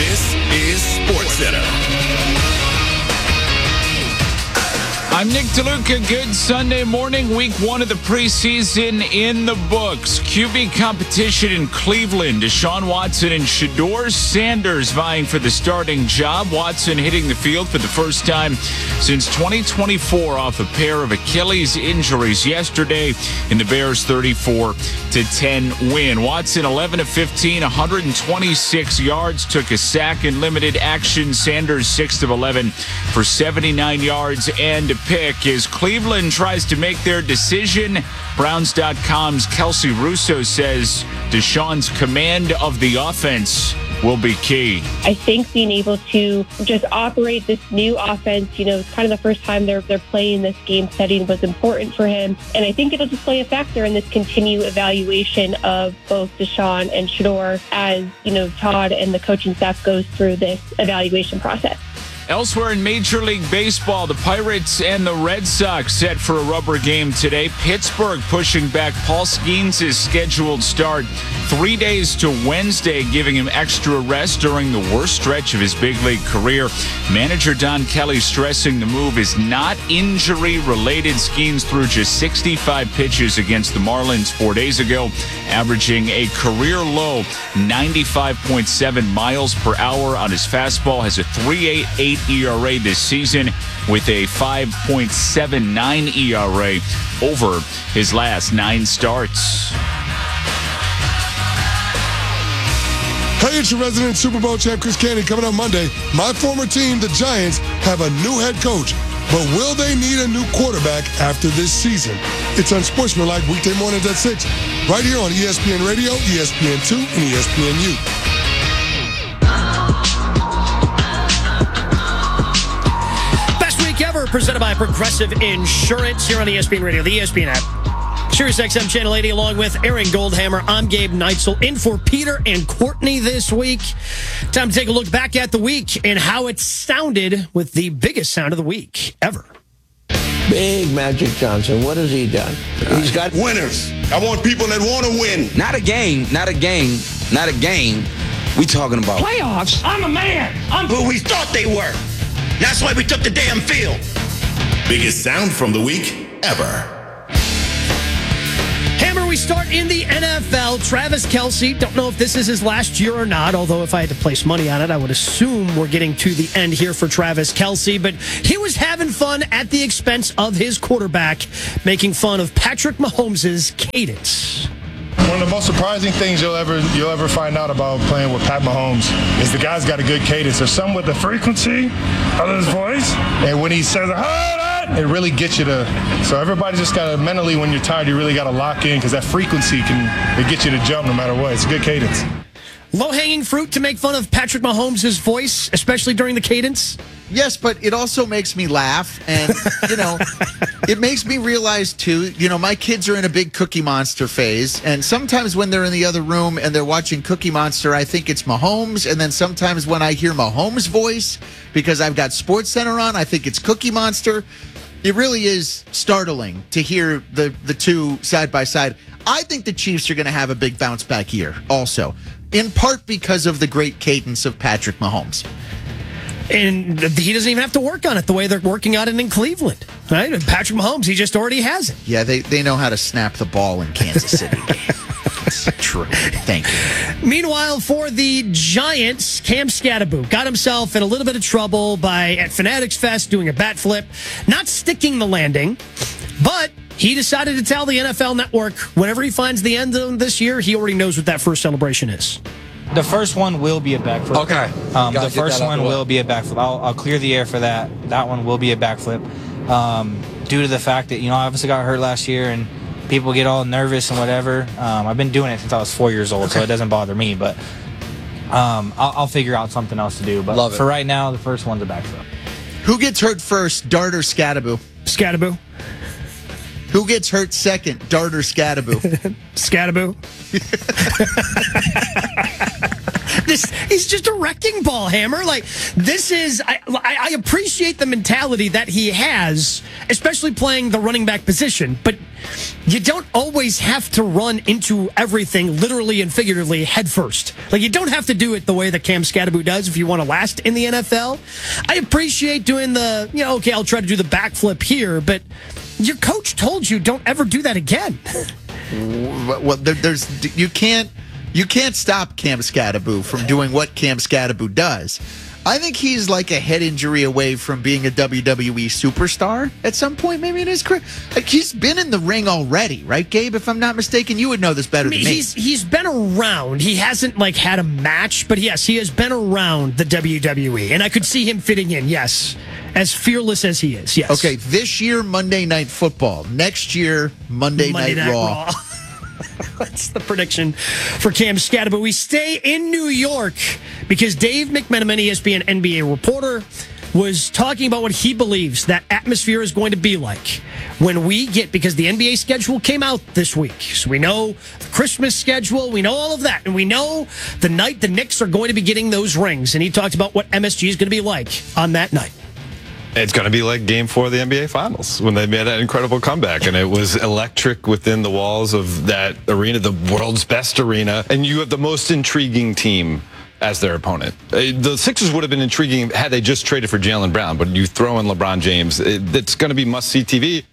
This is SportsCenter. I'm Nick DeLuca. Good Sunday morning. Week 1 of the preseason in the books. QB competition in Cleveland. Deshaun Watson and Shedeur Sanders vying for the starting job. Watson hitting the field for the first time since 2024 off a pair of Achilles injuries yesterday in the Bears' 34-10 win. Watson 11 of 15, 126 yards, took a sack in limited action. Sanders 6 of 11 for 79 yards and a pick. As Cleveland tries to make their decision, Browns.com's Kelsey Russo says Deshaun's command of the offense will be key. I think being able to just operate this new offense, it's kind of the first time they're playing this game setting was important for him. And I think it'll just play a factor in this continued evaluation of both Deshaun and Shedeur as, Todd and the coaching staff goes through this evaluation process. Elsewhere in Major League Baseball, the Pirates and the Red Sox set for a rubber game today. Pittsburgh pushing back Paul Skeens' scheduled start 3 days to Wednesday, giving him extra rest during the worst stretch of his big league career. Manager Don Kelly stressing the move is not injury-related. Skeens threw just 65 pitches against the Marlins 4 days ago, averaging a career-low 95.7 miles per hour on his fastball, has a 3.88 ERA this season with a 5.79 ERA over his last 9 starts. Hey, it's your resident Super Bowl champ, Chris Candy, coming up Monday. My former team, the Giants, have a new head coach, but will they need a new quarterback after this season? It's Unsportsmanlike weekday mornings at 6, right here on ESPN Radio, ESPN2, and ESPNU. Ever presented by Progressive Insurance here on ESPN Radio, the ESPN app, Sirius XM Channel 80, along with Aaron Goldhammer. I'm Gabe Neitzel, in for Peter and Courtney this week. Time to take a look back at the week and how it sounded with the biggest sound of the week ever. Big Magic Johnson, what has he done? He's got Winners. I want people that want to win. Not a game. We talking about Playoffs? I'm a man. I'm who we thought they were. That's why we took the damn field. Biggest sound from the week ever. Hammer, we start in the NFL. Travis Kelce, don't know if this is his last year or not, although if I had to place money on it, I would assume we're getting to the end here for Travis Kelce. But he was having fun at the expense of his quarterback, making fun of Patrick Mahomes' cadence. One of the most surprising things you'll ever find out about playing with Pat Mahomes is the guy's got a good cadence. There's something with the frequency of his voice, and when he says it really gets you to. So everybody just got to mentally, when you're tired, you really got to lock in because that frequency it get you to jump no matter what. It's a good cadence. Low-hanging fruit to make fun of Patrick Mahomes' voice, especially during the cadence? Yes, but it also makes me laugh. And, it makes me realize, too, my kids are in a big Cookie Monster phase. And sometimes when they're in the other room and they're watching Cookie Monster, I think it's Mahomes. And then sometimes when I hear Mahomes' voice, because I've got SportsCenter on, I think it's Cookie Monster. It really is startling to hear the two side by side. I think the Chiefs are going to have a big bounce back year also, in part because of the great cadence of Patrick Mahomes. And he doesn't even have to work on it the way they're working on it in Cleveland, right? And Patrick Mahomes, he just already has it. Yeah, they know how to snap the ball in Kansas City. That's true. Thank you. Meanwhile, for the Giants, Cam Skattebo got himself in a little bit of trouble at Fanatics Fest doing a bat flip, not sticking the landing, but he decided to tell the NFL Network whenever he finds the end zone this year, he already knows what that first celebration is. The first one will be a backflip. Okay. The first one will be a backflip. I'll clear the air for that. That one will be a backflip. Due to the fact that, I obviously got hurt last year and people get all nervous and whatever. I've been doing it since I was 4 years old, so it doesn't bother me. But I'll figure out something else to do. But for right now, the first one's a backflip. Who gets hurt first, Dart or Skattebo? Skattebo. Who gets hurt second, Dart or Skattebo? Skattebo. He's just a wrecking ball, Hammer. Like, this is, I appreciate the mentality that he has, especially playing the running back position, but you don't always have to run into everything literally and figuratively head first. Like, you don't have to do it the way that Cam Scatterbo does if you want to last in the NFL. I appreciate doing the, okay, I'll try to do the backflip here, but your coach told you don't ever do that again. Well, you can't stop Cam Scatterbo from doing what Cam Scatterbo does. I think he's like a head injury away from being a WWE superstar at some point, maybe in his career. Like, he's been in the ring already, right, Gabe? If I'm not mistaken, you would know this better than me. He's been around. He hasn't had a match, but yes, he has been around the WWE, and I could see him fitting in. Yes, as fearless as he is. Yes. Okay, this year Monday Night Football. Next year Monday Night Raw. That's the prediction for Cam Scatterbo. We stay in New York because Dave McMenamin, ESPN NBA reporter, was talking about what he believes that atmosphere is going to be like when we get, because the NBA schedule came out this week. So we know the Christmas schedule, we know all of that, and we know the night the Knicks are going to be getting those rings. And he talked about what MSG is going to be like on that night. It's going to be like Game 4 of the NBA Finals when they made that incredible comeback, and it was electric within the walls of that arena, the world's best arena, and you have the most intriguing team as their opponent. The Sixers would have been intriguing had they just traded for Jaylen Brown, but you throw in LeBron James, it's going to be must-see TV.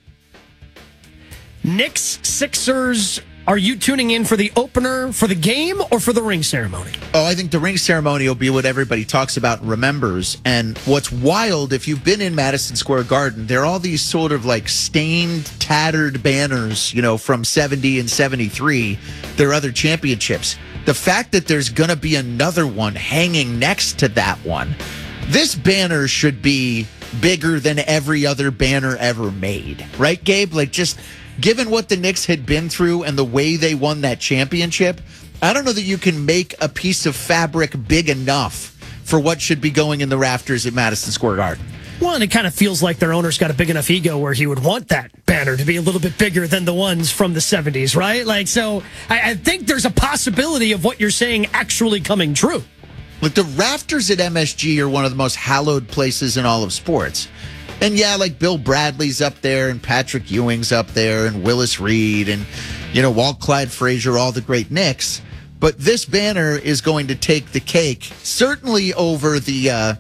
Knicks, Sixers. Are you tuning in for the opener, for the game, or for the ring ceremony? Oh, I think the ring ceremony will be what everybody talks about and remembers. And what's wild, if you've been in Madison Square Garden, there are all these sort of like stained, tattered banners, from 70 and 73, their other championships. The fact that there's going to be another one hanging next to that one, this banner should be bigger than every other banner ever made. Right, Gabe? Like, just given what the Knicks had been through and the way they won that championship, I don't know that you can make a piece of fabric big enough for what should be going in the rafters at Madison Square Garden. Well, and it kind of feels like their owner's got a big enough ego where he would want that banner to be a little bit bigger than the ones from the 70s, right? So I think there's a possibility of what you're saying actually coming true. Look, the rafters at MSG are one of the most hallowed places in all of sports. And yeah, like Bill Bradley's up there and Patrick Ewing's up there and Willis Reed and, Walt Clyde Frazier, all the great Knicks. But this banner is going to take the cake, certainly over the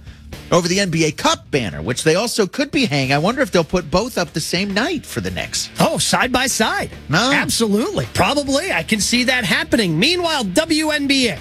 NBA Cup banner, which they also could be hanging. I wonder if they'll put both up the same night for the Knicks. Oh, side by side. No. Absolutely. Probably. I can see that happening. Meanwhile, WNBA.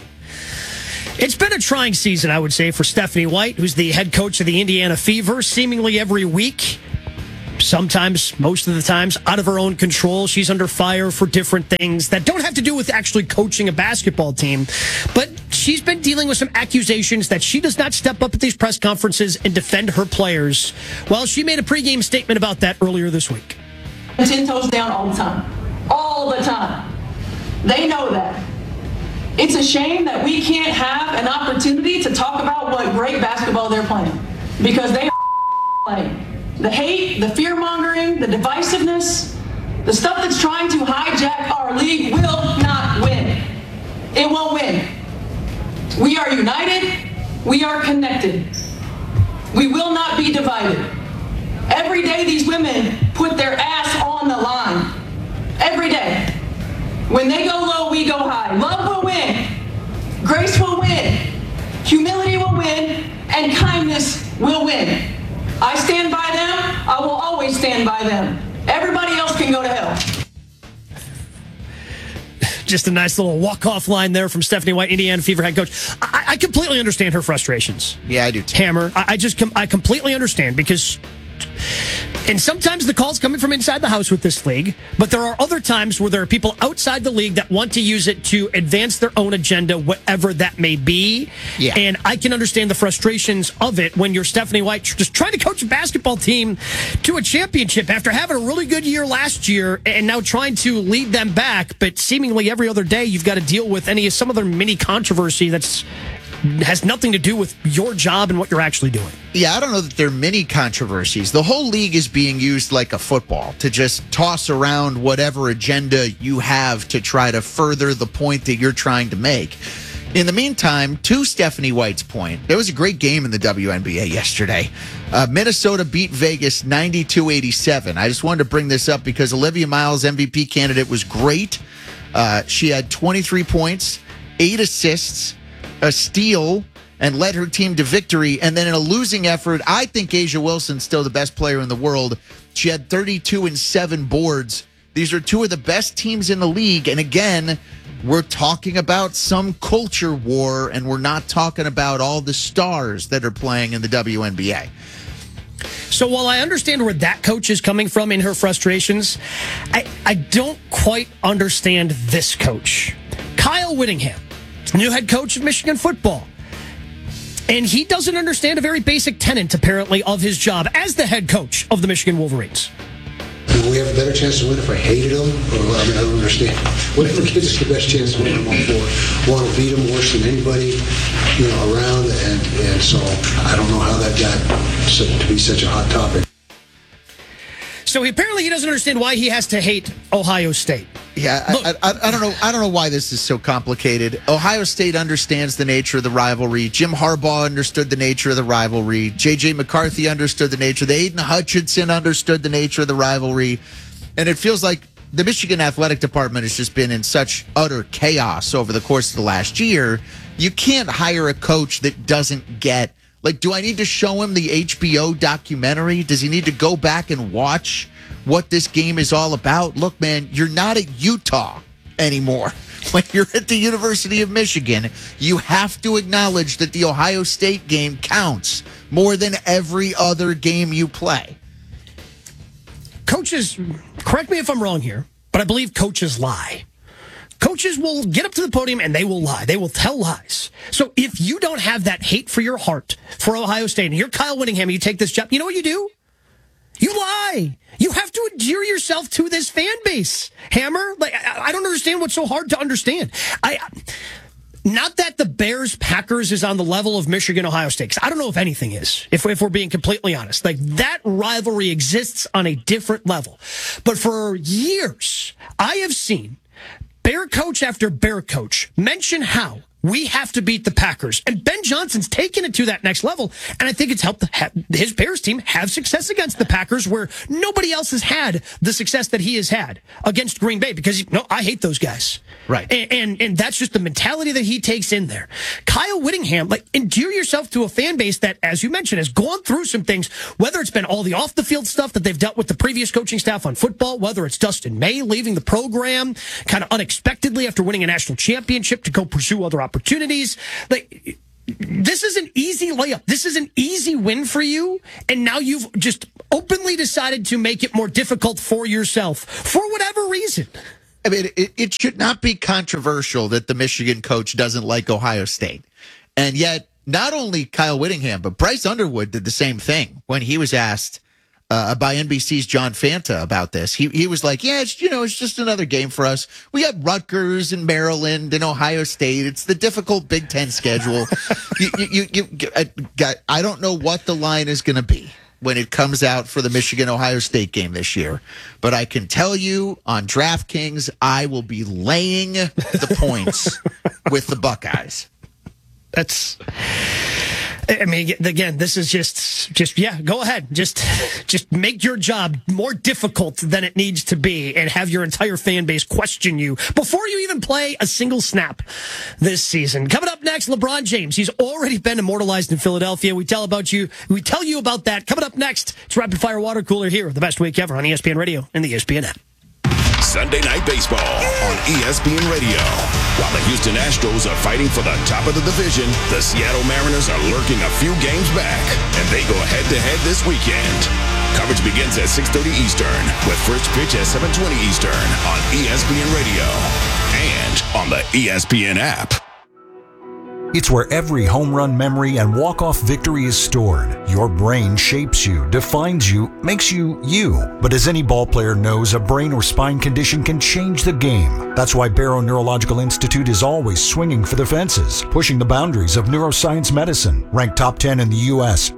It's been a trying season, I would say, for Stephanie White, who's the head coach of the Indiana Fever, seemingly every week. Sometimes, most of the times, out of her own control. She's under fire for different things that don't have to do with actually coaching a basketball team. But she's been dealing with some accusations that she does not step up at these press conferences and defend her players. Well, she made a pregame statement about that earlier this week. 10 toes down all the time. All the time. They know that. It's a shame that we can't have an opportunity to talk about what great basketball they're playing, because they are playing. The hate, the fear-mongering, the divisiveness, the stuff that's trying to hijack our league will not win. It won't win. We are united. We are connected. We will not be divided. Every day these women put their ass on the line. Every day. When they go low, we go high. Love will win. Grace will win. Humility will win. And kindness will win. I stand by them. I will always stand by them. Everybody else can go to hell. Just a nice little walk-off line there from Stephanie White, Indiana Fever head coach. I completely understand her frustrations. Yeah, I do too. Hammer. I completely understand, because... And sometimes the call's coming from inside the house with this league, but there are other times where there are people outside the league that want to use it to advance their own agenda, whatever that may be. Yeah. And I can understand the frustrations of it when you're Stephanie White just trying to coach a basketball team to a championship after having a really good year last year and now trying to lead them back. But seemingly every other day you've got to deal with some other mini controversy that's has nothing to do with your job and what you're actually doing. Yeah, I don't know that there are many controversies. The whole league is being used like a football to just toss around whatever agenda you have to try to further the point that you're trying to make. In the meantime, to Stephanie White's point, there was a great game in the WNBA yesterday. Minnesota beat Vegas 92-87. I just wanted to bring this up because Olivia Miles, MVP candidate, was great. She had 23 points, 8 assists, a steal, and led her team to victory. And then in a losing effort, I think A'ja Wilson's still the best player in the world. She had 32 and 7 boards. These are two of the best teams in the league. And again, we're talking about some culture war, and we're not talking about all the stars that are playing in the WNBA. So while I understand where that coach is coming from in her frustrations, I don't quite understand this coach. Kyle Whittingham, new head coach of Michigan football. And he doesn't understand a very basic tenet, apparently, of his job as the head coach of the Michigan Wolverines. We have a better chance to win if I hated them. I don't understand. Whatever gives us the best chance to win, I'm all for. Want to beat them worse than anybody, around. And so I don't know how that got to be such a hot topic. So apparently he doesn't understand why he has to hate Ohio State. Yeah, I don't know. I don't know why this is so complicated. Ohio State understands the nature of the rivalry. Jim Harbaugh understood the nature of the rivalry. J.J. McCarthy understood the nature. The Aiden Hutchinson understood the nature of the rivalry. And it feels like the Michigan Athletic Department has just been in such utter chaos over the course of the last year. You can't hire a coach that doesn't get, do I need to show him the HBO documentary? Does he need to go back and watch what this game is all about? Look, man, you're not at Utah anymore. When you're at the University of Michigan, you have to acknowledge that the Ohio State game counts more than every other game you play. Coaches, correct me if I'm wrong here, but I believe coaches lie. Coaches will get up to the podium and they will lie. They will tell lies. So if you don't have that hate for your heart for Ohio State, and you're Kyle Whittingham and you take this job, you know what you do? You lie. You have to endear yourself to this fan base, Hammer. I don't understand what's so hard to understand. Not that the Bears-Packers is on the level of Michigan-Ohio State, 'cause I don't know if anything is, if we're being completely honest. That rivalry exists on a different level. But for years, I have seen Bear coach after Bear coach mention how we have to beat the Packers. And Ben Johnson's taken it to that next level. And I think it's helped his Bears team have success against the Packers, where nobody else has had the success that he has had against Green Bay, because I hate those guys. Right. And that's just the mentality that he takes in there. Kyle Whittingham, endear yourself to a fan base that, as you mentioned, has gone through some things, whether it's been all the off the field stuff that they've dealt with the previous coaching staff on football, whether it's Dustin May leaving the program kind of unexpectedly after winning a national championship to go pursue other opportunities. This is an easy layup. This is an easy win for you. And now you've just openly decided to make it more difficult for yourself for whatever reason. I mean, it should not be controversial that the Michigan coach doesn't like Ohio State. And yet, not only Kyle Whittingham, but Bryce Underwood did the same thing when he was asked by NBC's John Fanta about this. He was like, yeah, it's just another game for us. We got Rutgers and Maryland and Ohio State. It's the difficult Big Ten schedule. I don't know what the line is going to be when it comes out for the Michigan-Ohio State game this year. But I can tell you on DraftKings, I will be laying the points with the Buckeyes. Again, this is just go ahead. Just make your job more difficult than it needs to be and have your entire fan base question you before you even play a single snap this season. Coming up next, LeBron James. He's already been immortalized in Philadelphia. We tell you about that. Coming up next, it's Rapid Fire Water Cooler here. The best week ever on ESPN Radio and the ESPN app. Sunday Night Baseball on ESPN Radio. While the Houston Astros are fighting for the top of the division, the Seattle Mariners are lurking a few games back, and they go head-to-head this weekend. Coverage begins at 6:30 Eastern, with first pitch at 7:20 Eastern on ESPN Radio and on the ESPN app. It's where every home run memory and walk-off victory is stored. Your brain shapes you, defines you, makes you you. But as any ball player knows, a brain or spine condition can change the game. That's why Barrow Neurological Institute is always swinging for the fences, pushing the boundaries of neuroscience medicine. Ranked top 10 in the U.S.,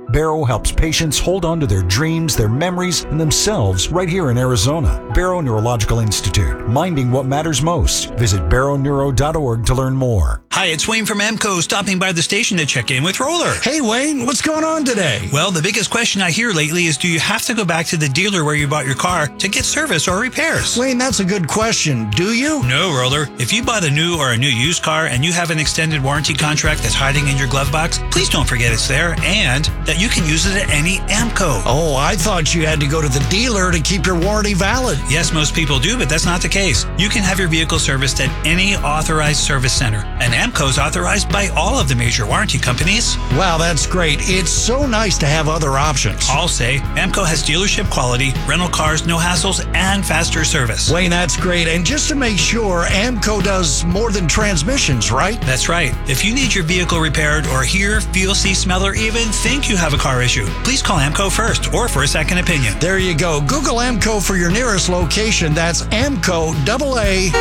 Barrow helps patients hold on to their dreams, their memories, and themselves right here in Arizona. Barrow Neurological Institute, minding what matters most. Visit barrowneuro.org to learn more. Hi, it's Wayne from AMCO, stopping by the station to check in with Roller. Hey, Wayne, what's going on today? Well, the biggest question I hear lately is, do you have to go back to the dealer where you bought your car to get service or repairs? Wayne, that's a good question. Do you? No, Roller. If you bought a new or a new used car and you have an extended warranty contract that's hiding in your glove box, please don't forget it's there and that you can use it at any AMCO. Oh, I thought you had to go to the dealer to keep your warranty valid. Yes, most people do, but that's not the case. You can have your vehicle serviced at any authorized service center, and AMCO's authorized by all of the major warranty companies. Wow, that's great. It's so nice to have other options. I'll say AMCO has dealership quality, rental cars, no hassles, and faster service. Wayne, that's great. And just to make sure, AMCO does more than transmissions, right? That's right. If you need your vehicle repaired or hear, feel, see, smell, or even think you have a car issue, please call AMCO first or for a second opinion. There you go. Google AMCO for your nearest location. That's AMCO, AA,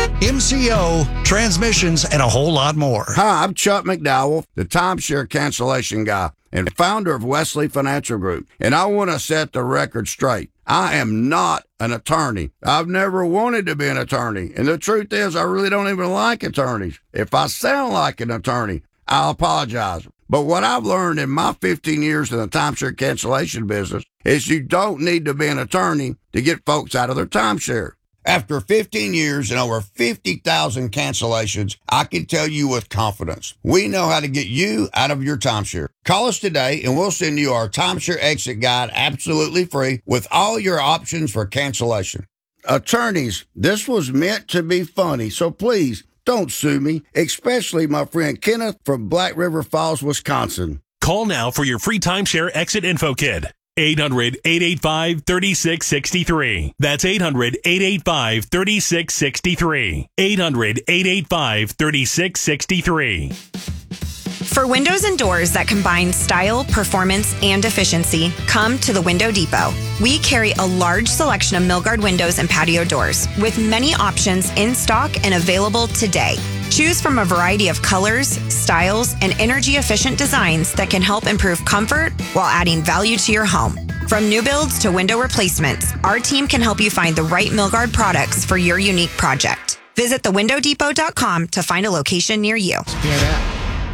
MCO, transmissions, and a whole lot more. Hi, I'm Chuck McDowell, the timeshare cancellation guy and founder of Wesley Financial Group. And I want to set the record straight. I am not an attorney. I've never wanted to be an attorney. And the truth is, I really don't even like attorneys. If I sound like an attorney, I'll apologize. But what I've learned in my 15 years in the timeshare cancellation business is you don't need to be an attorney to get folks out of their timeshare. After 15 years and over 50,000 cancellations, I can tell you with confidence, we know how to get you out of your timeshare. Call us today and we'll send you our timeshare exit guide absolutely free with all your options for cancellation. Attorneys, this was meant to be funny, so please don't sue me, especially my friend Kenneth from Black River Falls, Wisconsin. Call now for your free timeshare exit info kit. 800-885-3663. That's 800-885-3663. 800-885-3663. For windows and doors that combine style, performance, and efficiency, come to the Window Depot. We carry a large selection of Milgard windows and patio doors with many options in stock and available today. Choose from a variety of colors, styles, and energy-efficient designs that can help improve comfort while adding value to your home. From new builds to window replacements, our team can help you find the right Milgard products for your unique project. Visit thewindow.depot.com to find a location near you. Yeah,